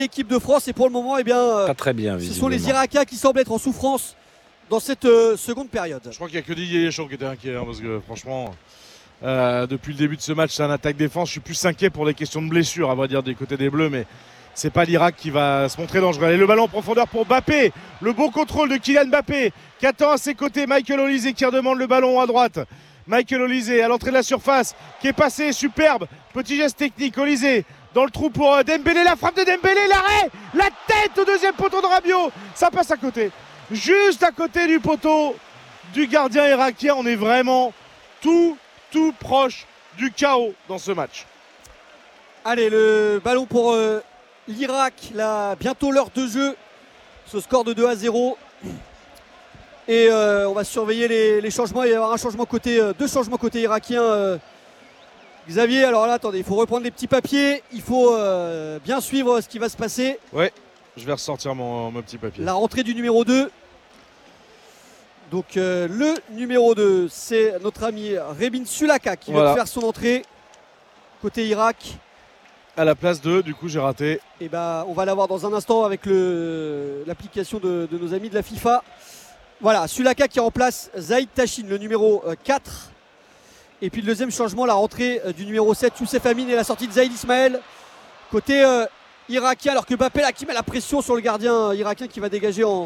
l'équipe de France et pour le moment, eh bien, pas très bien, ce sont les Irakiens qui semblent être en souffrance dans cette seconde période. Je crois qu'il n'y a que Didier Deschamps qui était inquiet parce que franchement, depuis le début de ce match, c'est un attaque-défense. Je suis plus inquiet pour les questions de blessures, à vrai dire, des côtés des Bleus, mais c'est pas l'Irak qui va se montrer dangereux. Allez, le ballon en profondeur pour Mbappé. Le bon contrôle de Kylian Mbappé qui attend à ses côtés Michael Olise qui redemande le ballon à droite. Michael Olise à l'entrée de la surface qui est passé, superbe. Petit geste technique, Olise dans le trou pour Dembélé. La frappe de Dembélé, l'arrêt, la tête au deuxième poteau de Rabiot. Ça passe à côté. Juste à côté du poteau du gardien irakien. On est vraiment tout proche du chaos dans ce match. Allez, le ballon pour l'Irak, là, bientôt l'heure de jeu, ce score de 2-0 et on va surveiller les changements. Il va y avoir deux changements côté irakien. Xavier, alors là attendez, il faut reprendre les petits papiers, il faut bien suivre ce qui va se passer. Ouais, je vais ressortir mon petit papier. La rentrée du numéro 2. Donc le numéro 2, c'est notre ami Rebin Sulaka qui vient de faire son entrée côté Irak. À la place de, du coup j'ai raté. Et ben on va l'avoir dans un instant avec l'application de nos amis de la FIFA. Voilà, Sulaka qui remplace Zaïd Tachin, le numéro 4. Et puis le deuxième changement, la rentrée du numéro 7, Youssef Amin, et la sortie de Zaïd Ismaël. Côté irakien, alors que Mbappé là qui met la pression sur le gardien irakien qui va dégager en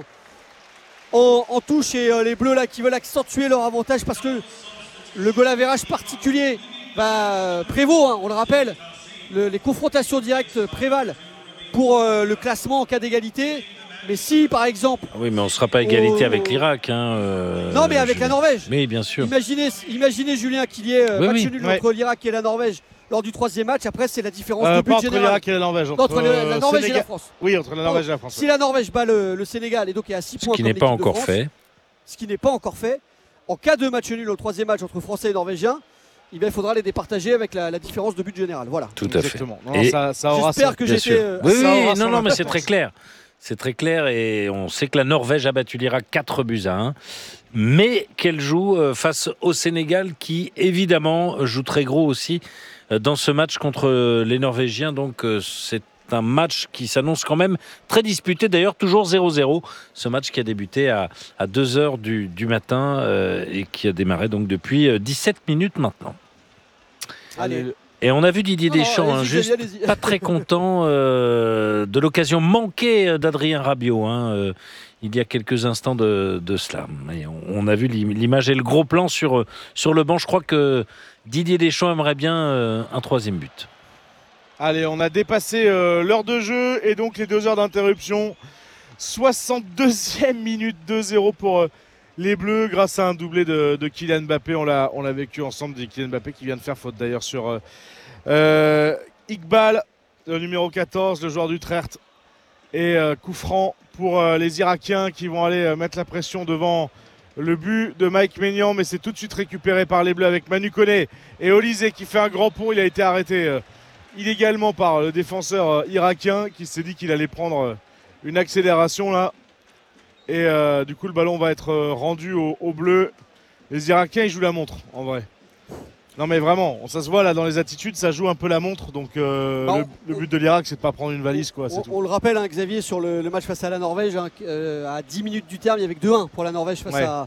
touche. Et les Bleus là qui veulent accentuer leur avantage parce que le goal average particulier prévaut, hein, on le rappelle. Les confrontations directes prévalent pour le classement en cas d'égalité. Mais si par exemple... Oui, mais on ne sera pas à égalité avec l'Irak. Non, mais avec la Norvège. Oui, bien sûr. Imaginez Julien qu'il y ait match nul entre l'Irak et la Norvège lors du troisième match. Après, c'est la différence de but pas général. Entre l'Irak et la Norvège. Entre la Norvège et la France. Oui, entre la Norvège et la France. Si la Norvège bat le Sénégal et donc est à 6 points, ce qui n'est pas encore fait. Ce qui n'est pas encore fait. En cas de match nul au troisième match entre Français et Norvégiens, il faudra les départager avec la différence de but général. Voilà. Tout à fait. Non, j'espère que j'étais. Non, mais c'est très clair. C'est très clair et on sait que la Norvège a battu l'Irak 4-1, mais qu'elle joue face au Sénégal qui, évidemment, joue très gros aussi dans ce match contre les Norvégiens. Donc, c'est un match qui s'annonce quand même très disputé. D'ailleurs, toujours 0-0. Ce match qui a débuté à 2h du matin et qui a démarré donc depuis 17 minutes maintenant. Allez. Et on a vu Didier Deschamps, allez-y. pas très content de l'occasion manquée d'Adrien Rabiot il y a quelques instants de cela. Et on a vu l'image et le gros plan sur le banc. Je crois que Didier Deschamps aimerait bien un troisième but. Allez, on a dépassé l'heure de jeu et donc les 2 heures d'interruption. 62e minute, 2-0 pour les Bleus grâce à un doublé de Kylian Mbappé. On l'a vécu ensemble, Kylian Mbappé qui vient de faire faute d'ailleurs sur Iqbal, le numéro 14, le joueur d'Utrecht. Et coup franc pour les Irakiens qui vont aller mettre la pression devant le but de Mike Maignan. Mais c'est tout de suite récupéré par les Bleus avec Manu Koné et Olise qui fait un grand pont. Il a été arrêté illégalement par le défenseur irakien qui s'est dit qu'il allait prendre une accélération là. Et du coup le ballon va être rendu aux Bleus. Les Irakiens ils jouent la montre en vrai. Non mais vraiment, ça se voit là dans les attitudes, ça joue un peu la montre. Donc le but de l'Irak c'est de pas prendre une valise quoi. On le rappelle hein, Xavier sur le match face à la Norvège, à 10 minutes du terme il y avait que 2-1 pour la Norvège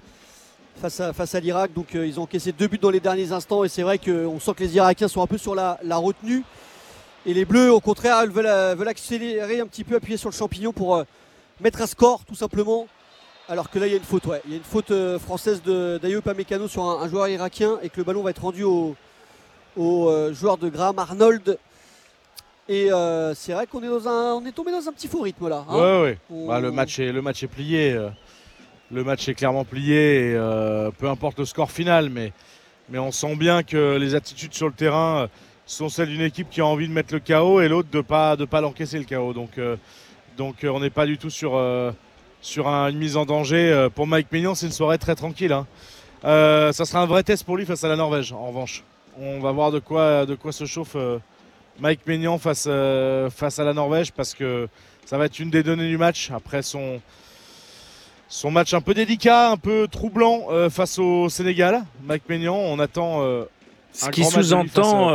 face à l'Irak. Donc ils ont encaissé 2 buts dans les derniers instants et c'est vrai qu'on sent que les Irakiens sont un peu sur la retenue. Et les Bleus au contraire veulent accélérer un petit peu, appuyer sur le champignon pour mettre un score tout simplement. Alors que là il y a une faute, il y a une faute française d'Ayoub Upamecano sur un joueur irakien et que le ballon va être rendu au joueur de Graham Arnold. Et c'est vrai qu'on est tombé dans un petit faux rythme là. Hein. Ouais. Le match est plié. Le match est clairement plié. Et, peu importe le score final, mais on sent bien que les attitudes sur le terrain sont celles d'une équipe qui a envie de mettre le KO et l'autre de pas l'encaisser le KO. Donc on n'est pas du tout sur une mise en danger. Pour Mike Maignan, c'est une soirée très tranquille. Hein. Ça sera un vrai test pour lui face à la Norvège, en revanche. On va voir de quoi se chauffe Mike Maignan face à la Norvège, parce que ça va être une des données du match. Après son match un peu délicat, un peu troublant face au Sénégal. Mike Maignan, on attend Ce qui sous-entend,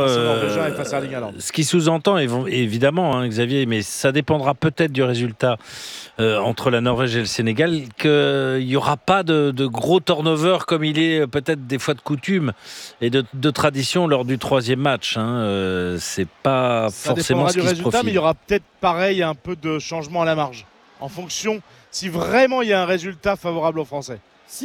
évidemment, hein, Xavier, mais ça dépendra peut-être du résultat entre la Norvège et le Sénégal, qu'il n'y aura pas de gros turnover comme il est peut-être des fois de coutume et de tradition lors du troisième match. Hein. C'est pas ça forcément ce qui du se résultat, profile. Mais il y aura peut-être pareil un peu de changement à la marge, en fonction si vraiment il y a un résultat favorable aux Français.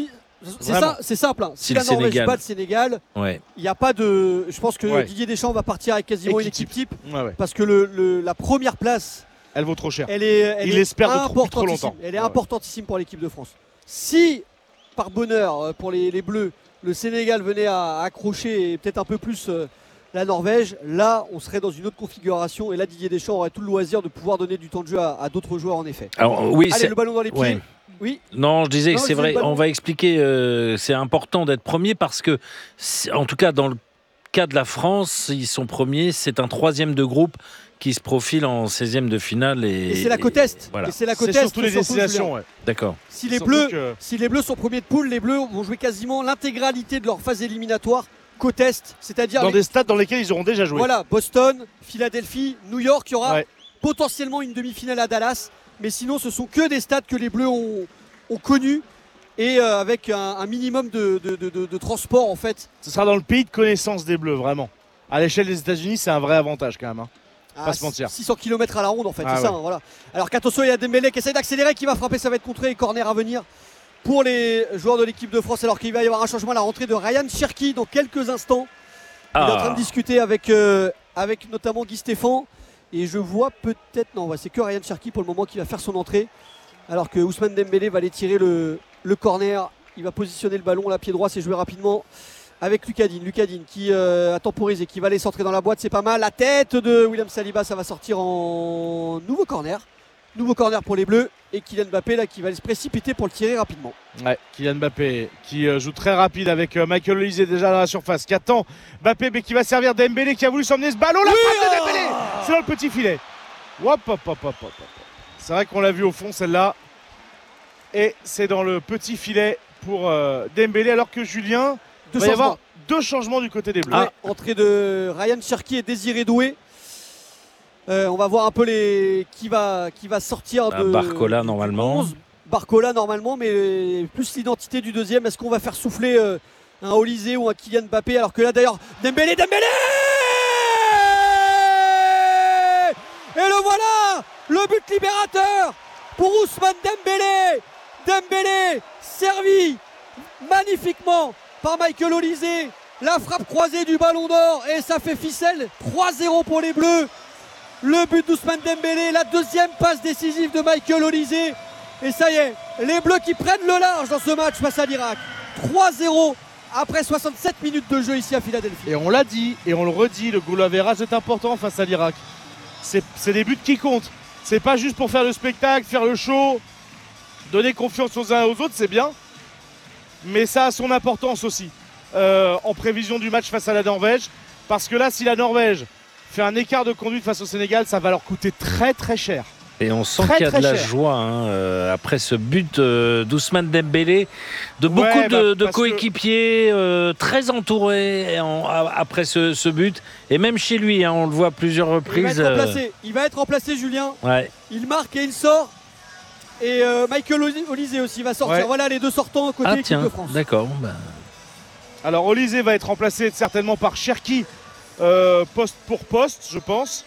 C'est simple. Hein. Si la Norvège bat le Sénégal, il n'y a pas de. Je pense que Didier Deschamps va partir avec quasiment une équipe type. Parce que la première place, elle vaut trop cher. Il espère depuis trop longtemps. Elle est importantissime pour l'équipe de France. Si, par bonheur pour les Bleus, le Sénégal venait à accrocher peut-être un peu plus la Norvège, là, on serait dans une autre configuration. Et là, Didier Deschamps aurait tout le loisir de pouvoir donner du temps de jeu à d'autres joueurs, en effet. Alors, oui, allez, le ballon dans les pieds. Ouais. Oui. Non, je disais que c'est vrai, on va expliquer, c'est important d'être premier parce que, en tout cas dans le cas de la France, ils sont premiers, c'est un troisième de groupe qui se profile en 16e de finale. Et c'est la côte Est. Voilà. Et c'est la côte Est. Surtout les destinations. Ouais. D'accord. Si les Bleus sont premiers de poule, les Bleus vont jouer quasiment l'intégralité de leur phase éliminatoire côte Est, c'est-à-dire dans des stades dans lesquels ils auront déjà joué. Voilà, Boston, Philadelphie, New York, il y aura potentiellement une demi-finale à Dallas. Mais sinon, ce sont que des stades que les Bleus ont connus et avec un minimum de transport en fait. Ce sera dans le pays de connaissance des Bleus, vraiment. À l'échelle des États-Unis, c'est un vrai avantage quand même. Pas se mentir. 600 km à la ronde en fait, c'est ça. Hein, voilà. Alors qu'attention, il y a Dembélé qui essaie d'accélérer, qui va frapper, ça va être contré et corner à venir pour les joueurs de l'équipe de France. Alors qu'il va y avoir un changement à la rentrée de Ryan Cherki dans quelques instants. Il est en train de discuter avec notamment Guy Stéphane. Et je vois peut-être, non, c'est que Ryan Cherki pour le moment qui va faire son entrée. Alors que Ousmane Dembélé va aller tirer le corner. Il va positionner le ballon, la pied droit, c'est joué rapidement avec Lucadine. Lucadine qui a temporisé, qui va aller centrer dans la boîte, c'est pas mal. La tête de William Saliba, ça va sortir en nouveau corner. Nouveau corner pour les Bleus. Et Kylian Mbappé là qui va se précipiter pour le tirer rapidement. Ouais, Kylian Mbappé qui joue très rapide avec Michael Olise déjà dans la surface. Qui attend Mbappé mais qui va servir Dembélé qui a voulu s'emmener ce ballon. La frappe de Dembélé, c'est dans le petit filet. Hop. C'est vrai qu'on l'a vu au fond celle-là. Et c'est dans le petit filet pour Dembélé alors que Julien va y avoir deux changements du côté des Bleus. Entrée de Ryan Cherki et Désiré Doué. On va voir un peu qui va sortir de Barcola normalement. Barcola normalement, mais plus l'identité du deuxième. Est-ce qu'on va faire souffler un Olise ou un Kylian Mbappé alors que là d'ailleurs Dembélé et le voilà, le but libérateur pour Ousmane Dembélé. Dembélé servi magnifiquement par Michael Olise. La frappe croisée du Ballon d'Or et ça fait ficelle. 3-0 pour les Bleus. Le but d'Ousmane Dembélé, la deuxième passe décisive de Michael Olise. Et ça y est, les Bleus qui prennent le large dans ce match face à l'Irak. 3-0 après 67 minutes de jeu ici à Philadelphie. Et on l'a dit et on le redit, le goal average est important face à l'Irak. C'est des buts qui comptent. C'est pas juste pour faire le spectacle, faire le show, donner confiance aux uns et aux autres, c'est bien. Mais ça a son importance aussi en prévision du match face à la Norvège. Parce que là, si la Norvège fait un écart de conduite face au Sénégal, ça va leur coûter très très cher. Et on sent qu'il y a de la joie après ce but d'Ousmane Dembélé, de beaucoup de coéquipiers très entourés après ce but. Et même chez lui, on le voit à plusieurs reprises. Il va être remplacé, Julien. Ouais. Il marque et il sort. Et Michael Olise aussi va sortir. Voilà les deux sortants côté équipe de France. D'accord. Alors Olise va être remplacé certainement par Cherki. Poste pour poste, je pense.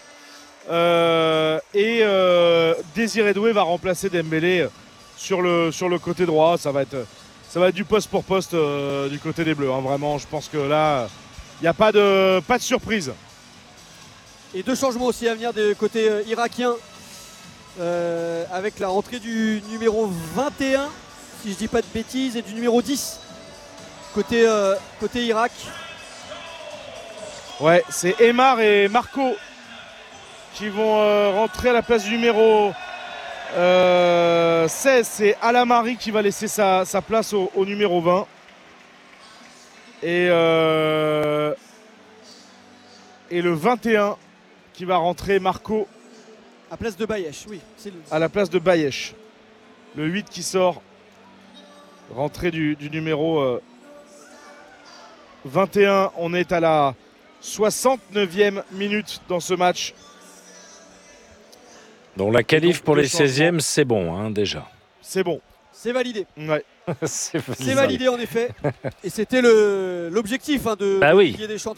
Et Désiré Doué va remplacer Dembélé sur le côté droit. Ça va être du poste pour poste du côté des Bleus. Vraiment, je pense que là, il n'y a pas de surprise. Et deux changements aussi à venir du côté irakien. Avec la rentrée du numéro 21, si je dis pas de bêtises, et du numéro 10 côté Irak. Ouais, c'est Aymar et Marco qui vont rentrer à la place du numéro 16. C'est Alamari qui va laisser sa place au numéro 20. Et le 21 qui va rentrer Marco. À place de Bayesh, oui. À la place de Bayesh. Le 8 qui sort. Rentrée du numéro 21. On est à la 69e minute dans ce match. Donc la qualif donc, pour deux les 16e, c'est bon hein, déjà. C'est bon. C'est validé. Ouais. C'est C'est validé en effet. Et c'était l'objectif de Bah oui. Didier Deschamps.